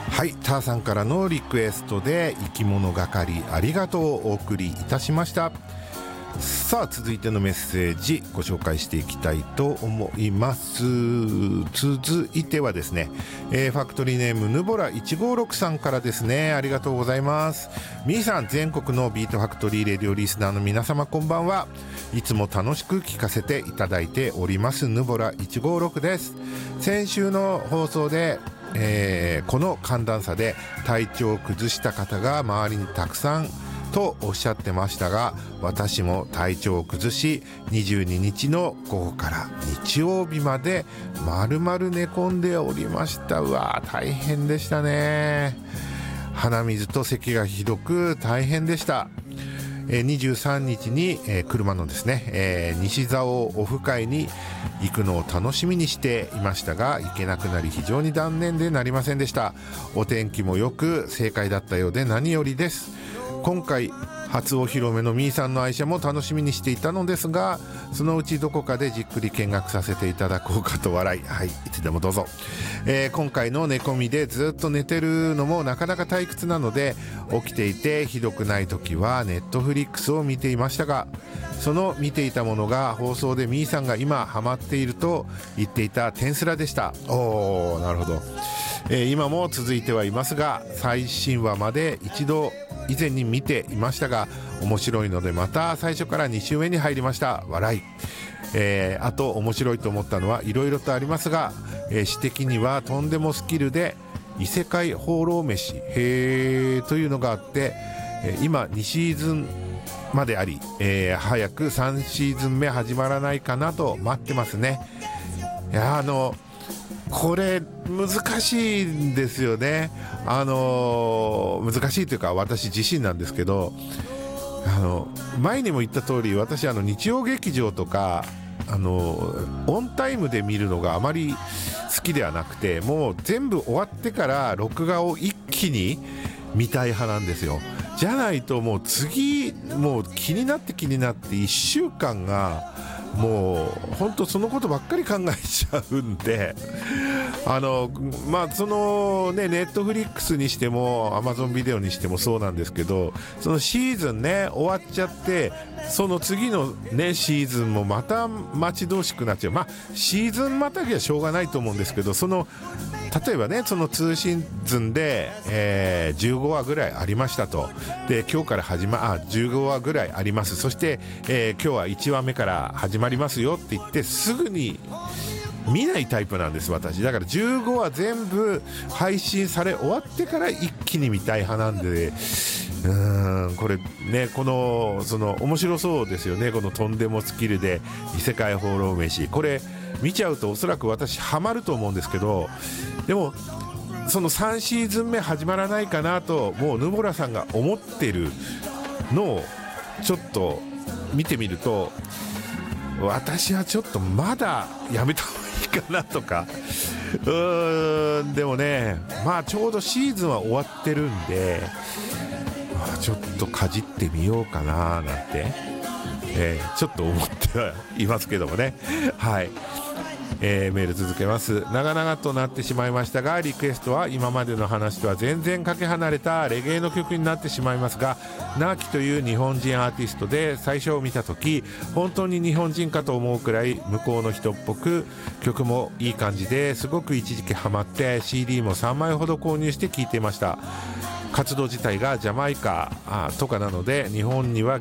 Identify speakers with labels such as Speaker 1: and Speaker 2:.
Speaker 1: はい、ターさんからのリクエストで生き物係ありがとうをお送りいたしました。さあ続いてのメッセージご紹介していきたいと思います。続いてはですね、ファクトリーネームぬぼら156さんからですね。ありがとうございます。みーさん、全国のビートファクトリーレディオリスナーの皆様こんばんは。いつも楽しく聞かせていただいておりますぬぼら156です。先週の放送でこの寒暖差で体調を崩した方が周りにたくさんとおっしゃってましたが、私も体調を崩し22日の午後から日曜日まで丸々寝込んでおりました。うわー、大変でしたね。鼻水と咳がひどく大変でした。23日に、車のですね、西蔵王オフ会に行くのを楽しみにしていましたが、行けなくなり非常に断念でなりませんでした。お天気もよく正解だったようで何よりです。今回初お披露目のみーさんの愛車も楽しみにしていたのですが、そのうちどこかでじっくり見学させていただこうかと笑い、はい、いつでもどうぞ。今回の寝込みでずっと寝てるのもなかなか退屈なので、起きていてひどくない時はネットフリックスを見ていましたが、その見ていたものが放送でみーさんが今ハマっていると言っていたテンスラでした。おー、なるほど。今も続いてはいますが、最新話まで一度以前に見ていましたが面白いので、また最初から2週目に入りました。笑い。あと面白いと思ったのはいろいろとありますが、詩的にはとんでもスキルで異世界放浪飯へーというのがあって、今2シーズンまであり、早く3シーズン目始まらないかなと待ってますね。いや、これ難しいんですよね。難しいというか私自身なんですけど、前にも言った通り、私日曜劇場とかオンタイムで見るのがあまり好きではなくて、もう全部終わってから録画を一気に見たい派なんですよ。じゃないともう次もう気になって1週間がもう本当そのことばっかり考えちゃうんで、そのね、ネットフリックスにしてもアマゾンビデオにしてもそうなんですけど、そのシーズンね終わっちゃって、その次のねシーズンもまた待ち遠しくなっちゃう。シーズンまたぎはしょうがないと思うんですけど、例えばね、その2シーズンで、15話ぐらいありましたと。で、今日から15話ぐらいあります。そして、今日は1話目から始まりますよって言ってすぐに見ないタイプなんです、私。だから15話全部配信され終わってから一気に見たい派なんで、これね、面白そうですよね。このとんでもスキルで異世界放浪飯、これ見ちゃうとおそらく私ハマると思うんですけど、でもその3シーズン目始まらないかなともうぬぼらさんが思ってるのをちょっと見てみると、私はちょっとまだやめた方がいいかなとか、でもね、ちょうどシーズンは終わってるんで、ちょっとかじってみようかななんて、ちょっと思ってはいますけどもね。はい。メール続けます。長々となってしまいましたが、リクエストは今までの話とは全然かけ離れたレゲエの曲になってしまいますが、ナーキという日本人アーティストで最初見た時本当に日本人かと思うくらい向こうの人っぽく、曲もいい感じですごく一時期ハマって CD も3枚ほど購入して聴いていました。活動自体がジャマイカとかなので日本には